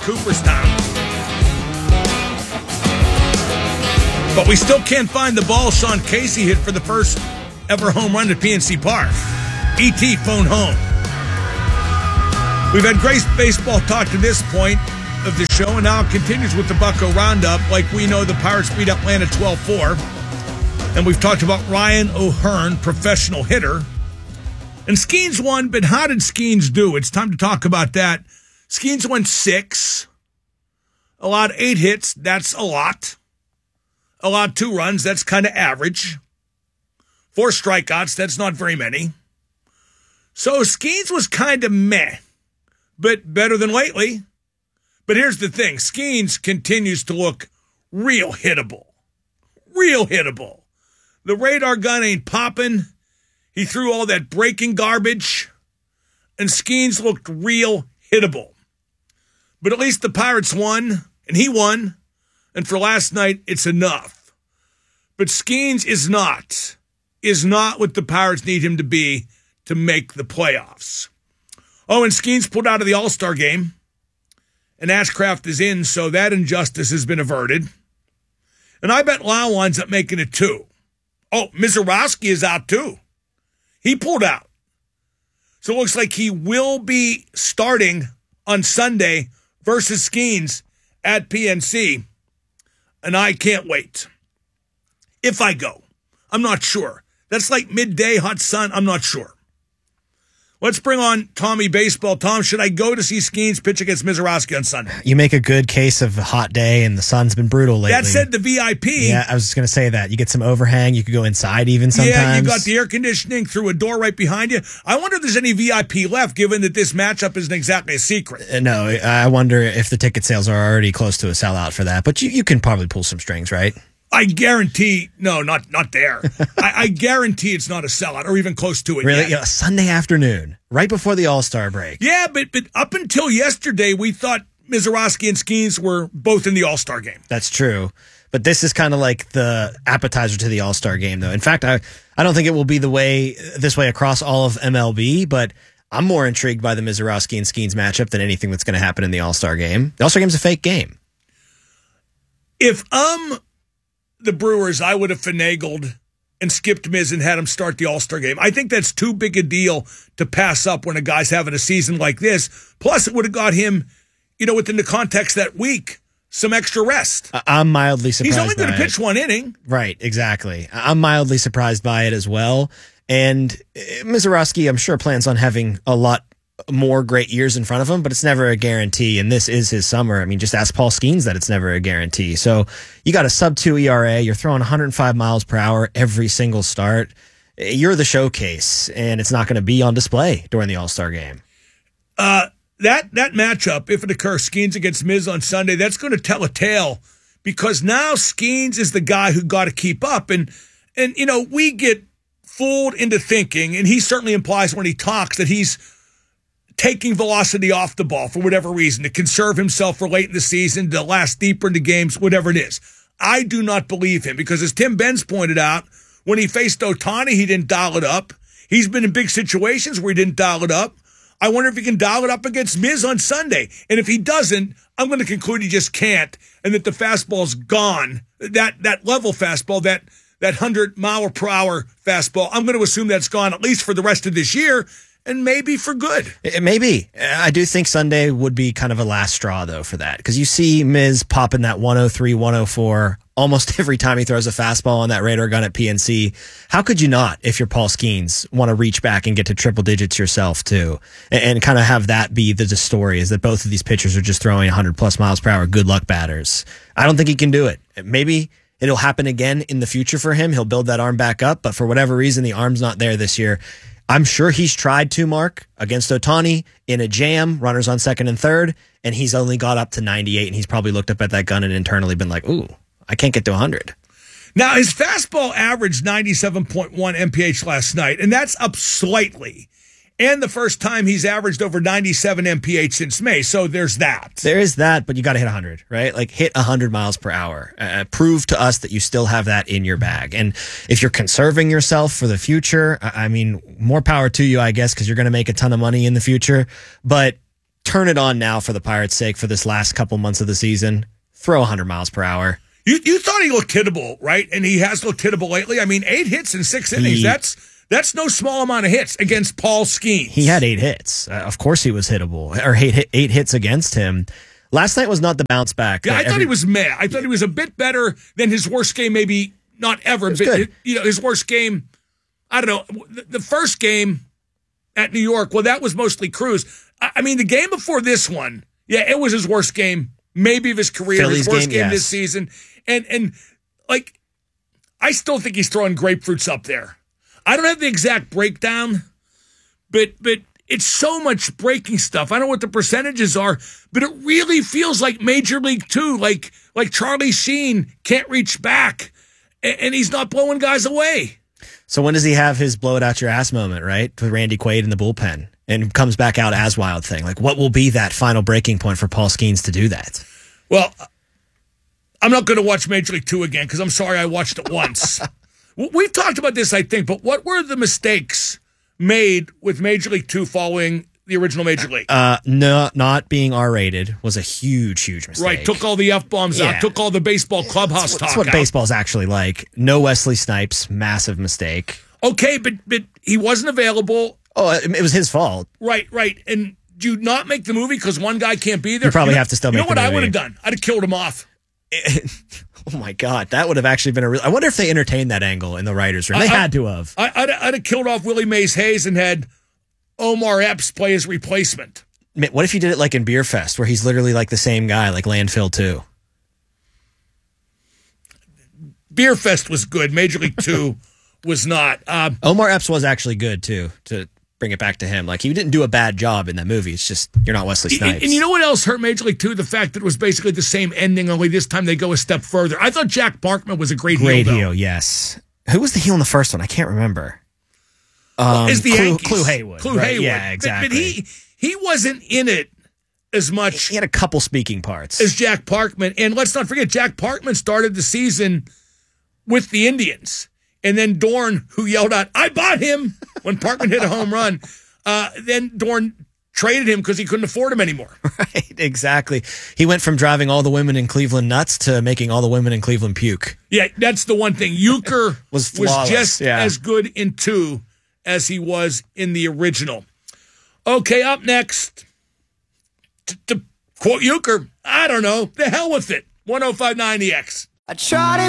Cooperstown. But we still can't find the ball Sean Casey hit for the first ever home run at PNC Park. E.T. phone home. We've had great baseball talk to this point of the show, and now it continues with the Bucko Roundup. Like we know, the Pirates beat Atlanta 12-4. And we've talked about Ryan O'Hearn, professional hitter. And Skeens won, but how did Skeens do? It's time to talk about that. Skeens went 6. Allowed 8 hits. That's a lot. Allowed 2 runs. That's kind of average. 4 strikeouts. That's not very many. So Skeens was kind of meh, but better than lately. But here's the thing. Skeens continues to look real hittable. Real hittable. The radar gun ain't popping. He threw all that breaking garbage. And Skeens looked real hittable. But at least the Pirates won, and he won. And for last night, it's enough. But Skeens is not what the Pirates need him to be to make the playoffs. Oh, and Skeens pulled out of the All-Star game. And Ashcraft is in, so that injustice has been averted. And I bet Lau winds up making it 2. Oh, Mizorowski is out too. He pulled out. So it looks like he will be starting on Sunday versus Skeens at PNC. And I can't wait. If I go. I'm not sure. That's like midday, hot sun. I'm not sure. Let's bring on Tommy Baseball. Tom, should I go to see Skeens pitch against Mizorowski on Sunday? You make a good case of a hot day, and the sun's been brutal lately. That said, the VIP. Yeah, I was just going to say that. You get some overhang. You could go inside even sometimes. Yeah, you got the air conditioning through a door right behind you. I wonder if there's any VIP left, given that this matchup isn't exactly a secret. No, I wonder if the ticket sales are already close to a sellout for that. But you can probably pull some strings, right? I guarantee, no, not there. I guarantee it's not a sellout or even close to it. Really? Yeah, Sunday afternoon, right before the All-Star break. Yeah, but up until yesterday, we thought Mizorowski and Skeens were both in the All-Star game. That's true. But this is kind of like the appetizer to the All-Star game, though. In fact, I don't think it will be this way across all of MLB, but I'm more intrigued by the Mizorowski and Skeens matchup than anything that's going to happen in the All-Star game. The All-Star game's a fake game. If the Brewers, I would have finagled and skipped Miz and had him start the All-Star game. I think that's too big a deal to pass up when a guy's having a season like this. Plus, it would have got him, within the context that week, some extra rest. I'm mildly surprised. He's only going to pitch 1 inning. Right, exactly. I'm mildly surprised by it as well. And Mizorowski, I'm sure, plans on having a lot more great years in front of him, but it's never a guarantee, and this is his summer. I mean, just ask Paul Skeens that it's never a guarantee. So you got a sub-2 ERA, you're throwing 105 miles per hour every single start. You're the showcase, and it's not going to be on display during the All-Star game. That matchup, if it occurs, Skeens against Miz on Sunday, that's going to tell a tale, because now Skeens is the guy who got to keep up, and we get fooled into thinking, and he certainly implies when he talks that he's taking velocity off the ball for whatever reason, to conserve himself for late in the season, to last deeper into games, whatever it is. I do not believe him, because as Tim Benz pointed out, when he faced Ohtani, he didn't dial it up. He's been in big situations where he didn't dial it up. I wonder if he can dial it up against Miz on Sunday. And if he doesn't, I'm going to conclude he just can't, and that the fastball's gone. That level fastball, that 100-mile-per-hour fastball, I'm going to assume that's gone at least for the rest of this year. And maybe for good. Maybe. I do think Sunday would be kind of a last straw, though, for that. Because you see Miz popping that 103, 104 almost every time he throws a fastball on that radar gun at PNC. How could you not, if you're Paul Skeens, want to reach back and get to triple digits yourself, too? And kind of have that be the story, is that both of these pitchers are just throwing 100-plus miles per hour good luck batters. I don't think he can do it. Maybe it'll happen again in the future for him. He'll build that arm back up. But for whatever reason, the arm's not there this year. I'm sure he's tried to, Mark, against Ohtani in a jam, runners on second and third, and he's only got up to 98, and he's probably looked up at that gun and internally been like, ooh, I can't get to 100. Now, his fastball averaged 97.1 MPH last night, and that's up slightly. And the first time he's averaged over 97 MPH since May, so there's that. There is that, but you got to hit 100, right? Like, hit 100 miles per hour. Prove to us that you still have that in your bag. And if you're conserving yourself for the future, I mean, more power to you, I guess, because you're going to make a ton of money in the future. But turn it on now for the Pirates' sake for this last couple months of the season. Throw 100 miles per hour. You thought he looked hittable, right? And he has looked hittable lately. I mean, 8 hits in 6 innings. That's no small amount of hits against Paul Skeens. He had 8 hits. Of course he was hittable. Or 8 hits against him. Last night was not the bounce back. Yeah, I thought he was meh. I thought he was a bit better than his worst game, maybe not ever. But good. His worst game, I don't know. The first game at New York, well, that was mostly Cruz. I mean, the game before this one, yeah, it was his worst game, maybe of his career, Phillies his worst game yes. this season. And like, I still think he's throwing grapefruits up there. I don't have the exact breakdown, but it's so much breaking stuff. I don't know what the percentages are, but it really feels like Major League 2, like Charlie Sheen can't reach back, and he's not blowing guys away. So when does he have his blow it out your ass moment, right? With Randy Quaid in the bullpen and comes back out as Wild Thing. Like, what will be that final breaking point for Paul Skeens to do that? Well, I'm not going to watch Major League 2 again because I'm sorry I watched it once. We've talked about this, I think, but what were the mistakes made with Major League 2 following the original Major League? No, not being R-rated was a huge mistake. Right, took all the F-bombs out, took all the baseball clubhouse talk out. That's what baseball's actually like. No Wesley Snipes, massive mistake. Okay, but he wasn't available. Oh, it was his fault. Right. And do you not make the movie because one guy can't be there? You probably have to still make the movie. You know what I would have done? I'd have killed him off. Oh my God, that would have actually been I wonder if they entertained that angle in the writers' room. They had to have. I'd have killed off Willie Mays Hayes and had Omar Epps play his replacement. What if you did it like in Beer Fest, where he's literally like the same guy, like Landfill 2? Beer Fest was good. Major League 2 was not. Omar Epps was actually good too. To bring it back to him, like he didn't do a bad job in that movie. It's just you're not Wesley Snipes. And you know what else hurt Major League 2? The fact that it was basically the same ending, only this time they go a step further. I thought Jack Parkman was a great heel. Yes. Who was the heel in the first one? I can't remember. Is the Yankees. Clue Haywood. Right? Haywood. Yeah, exactly. But he wasn't in it as much. He had a couple speaking parts as Jack Parkman. And let's not forget, Jack Parkman started the season with the Indians. And then Dorn, who yelled out, "I bought him," when Parkman hit a home run. Then Dorn traded him because he couldn't afford him anymore. Right, exactly. He went from driving all the women in Cleveland nuts to making all the women in Cleveland puke. Yeah, that's the one thing. Euchre was just as good in 2 as he was in the original. Okay, up next, to quote Euchre, I don't know, the hell with it. 105.9 The X. I tried